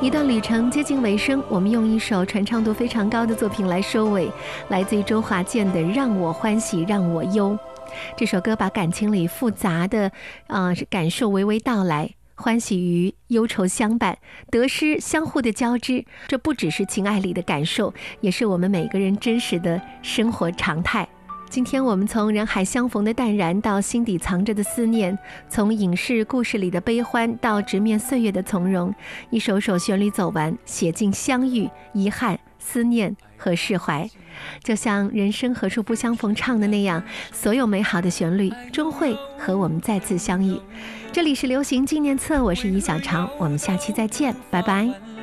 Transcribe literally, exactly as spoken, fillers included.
一段旅程接近尾声，我们用一首传唱度非常高的作品来收尾，来自于周华健的《让我欢喜让我忧》。这首歌把感情里复杂的呃感受娓娓道来，欢喜与忧愁相伴，得失相互的交织，这不只是情爱里的感受，也是我们每个人真实的生活常态。今天我们从人海相逢的淡然到心底藏着的思念，从影视故事里的悲欢到直面岁月的从容，一首首旋律走完，写尽相遇、遗憾、思念和释怀。就像人生何处不相逢唱的那样，所有美好的旋律终会和我们再次相遇。这里是流行纪念册，我是于小长，我们下期再见，拜拜。